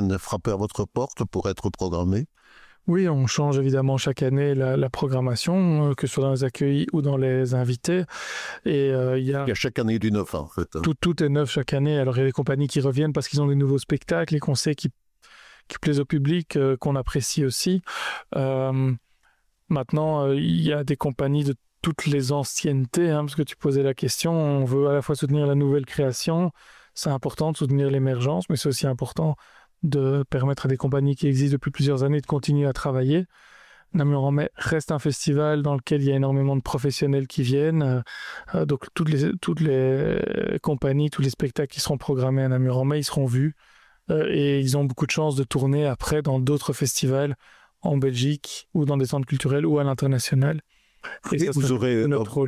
viennent frapper à votre porte pour être programmés? Oui, on change évidemment chaque année la programmation, que ce soit dans les accueils ou dans les invités. Et il y a Il y a chaque année du neuf, en fait. tout est neuf chaque année. Alors il y a des compagnies qui reviennent parce qu'ils ont des nouveaux spectacles, les concerts qui plaisent au public, qu'on apprécie aussi. Maintenant, il y a des compagnies de toutes les anciennetés, parce que tu posais la question. On veut à la fois soutenir la nouvelle création. C'est important de soutenir l'émergence, mais c'est aussi important de permettre à des compagnies qui existent depuis plusieurs années de continuer à travailler. Namur en Mai reste un festival dans lequel il y a énormément de professionnels qui viennent. Donc toutes les compagnies, tous les spectacles qui seront programmés à Namur en Mai, ils seront vus. Et ils ont beaucoup de chances de tourner après dans d'autres festivals en Belgique ou dans des centres culturels ou à l'international. Et vous aurez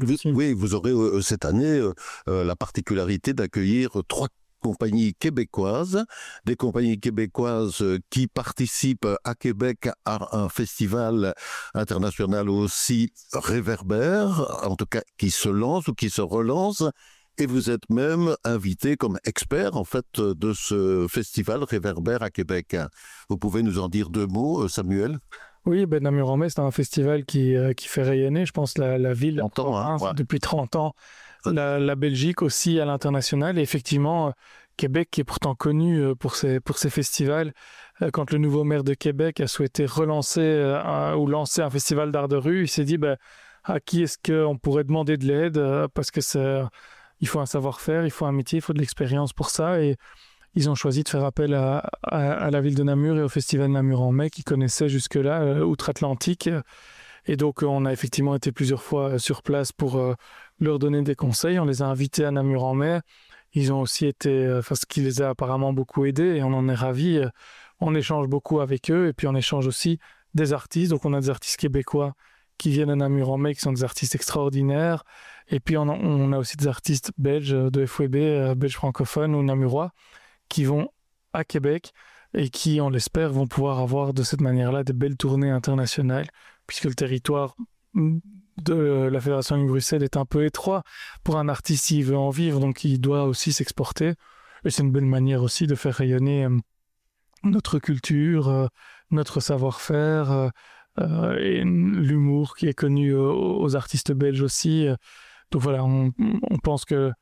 cette année la particularité d'accueillir 3 compagnies québécoises, des compagnies québécoises qui participent à Québec à un festival international aussi réverbère, en tout cas qui se lance ou qui se relance. Et vous êtes même invité comme expert, en fait, de ce festival réverbère à Québec. Vous pouvez nous en dire 2 mots, Samuel? Oui, Namur en Mai, c'est un festival qui fait rayonner, je pense, la ville, la province, depuis 30 ans. La Belgique aussi à l'international. Et effectivement, Québec qui est pourtant connu pour ses festivals. Quand le nouveau maire de Québec a souhaité relancer ou lancer un festival d'art de rue, il s'est dit à qui est-ce qu'on pourrait demander de l'aide, parce que il faut un savoir-faire, il faut un métier, il faut de l'expérience pour ça. Et ils ont choisi de faire appel à la ville de Namur et au festival Namur en Mai qui connaissait jusque-là outre-Atlantique. Et donc, on a effectivement été plusieurs fois sur place pour leur donner des conseils. On les a invités à Namur en Mai. Ils ont aussi été, ce qui les a apparemment beaucoup aidés et on en est ravis. On échange beaucoup avec eux et puis on échange aussi des artistes. Donc, on a des artistes québécois qui viennent à Namur en Mai, qui sont des artistes extraordinaires. Et puis, on a aussi des artistes belges de FWB, belges francophones ou namurois, qui vont à Québec et qui, on l'espère, vont pouvoir avoir de cette manière-là des belles tournées internationales, puisque le territoire de la Fédération de Bruxelles est un peu étroit pour un artiste s'il veut en vivre, donc il doit aussi s'exporter. Et c'est une bonne manière aussi de faire rayonner notre culture, notre savoir-faire et l'humour qui est connu aux artistes belges aussi. Donc voilà, on pense que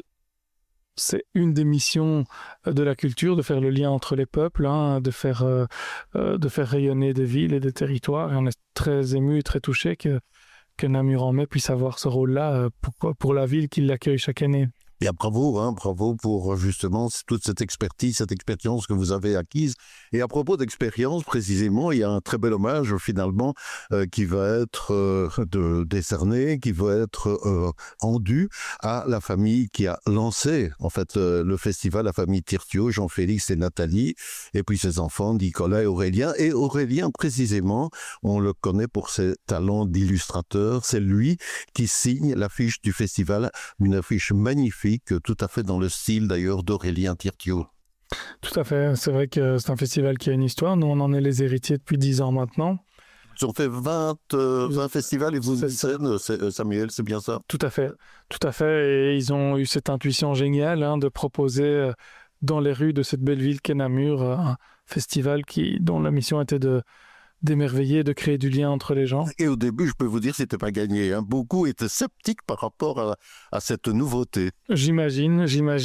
c'est une des missions de la culture, de faire le lien entre les peuples, de faire rayonner des villes et des territoires. Et on est très ému et très touché que Namur en Mai puisse avoir ce rôle-là pour la ville qui l'accueille chaque année. Bien, bravo pour justement toute cette expertise, cette expérience que vous avez acquise. Et à propos d'expérience, précisément, il y a un très bel hommage finalement qui va être décerné, qui va être rendu à la famille qui a lancé en fait le festival, la famille Tirtio, Jean-Félix et Nathalie, et puis ses enfants Nicolas et Aurélien. Et Aurélien, précisément, on le connaît pour ses talents d'illustrateur. C'est lui qui signe l'affiche du festival, une affiche magnifique, tout à fait dans le style d'ailleurs d'Aurélien Tirtio. Tout à fait, c'est vrai que c'est un festival qui a une histoire. Nous, on en est les héritiers depuis 10 ans maintenant. Ils ont fait 20 festivals et vous êtes scène, Samuel, c'est bien ça? Tout à fait. Et ils ont eu cette intuition géniale de proposer dans les rues de cette belle ville qu'est Namur un festival dont la mission était d'émerveiller, de créer du lien entre les gens. Et au début, je peux vous dire, c'était pas gagné. Beaucoup étaient sceptiques par rapport à cette nouveauté. J'imagine.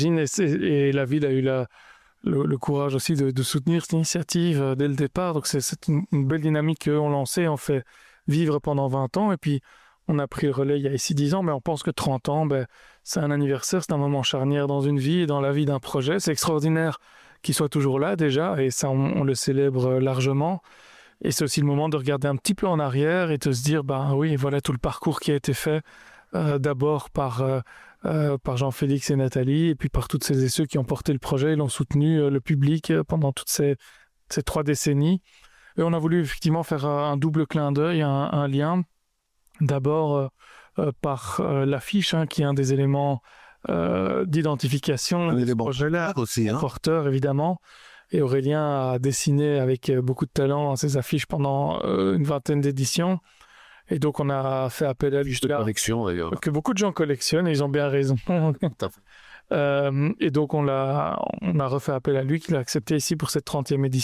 Et la ville a eu le courage aussi de soutenir cette initiative dès le départ. Donc c'est une belle dynamique qu'eux ont lancée, on fait vivre pendant 20 ans. Et puis, on a pris le relais il y a ici 10 ans, mais on pense que 30 ans, c'est un anniversaire, c'est un moment charnière dans une vie et dans la vie d'un projet. C'est extraordinaire qu'il soit toujours là déjà, et ça, on le célèbre largement. Et c'est aussi le moment de regarder un petit peu en arrière et de se dire, oui, voilà tout le parcours qui a été fait, d'abord par Jean-Félix et Nathalie, et puis par toutes celles et ceux qui ont porté le projet et l'ont soutenu, le public, pendant toutes ces 3 décennies. Et on a voulu effectivement faire un double clin d'œil, un lien, d'abord par l'affiche, qui est un des éléments d'identification de ce projet-là, aussi, porteur évidemment. Et Aurélien a dessiné avec beaucoup de talent ses affiches pendant une 20aine d'éditions. Et donc, on a fait appel à lui. De collection, d'ailleurs. Que beaucoup de gens collectionnent, et ils ont bien raison. Et donc, on a refait appel à lui, qu'il a accepté ici pour cette 30e édition.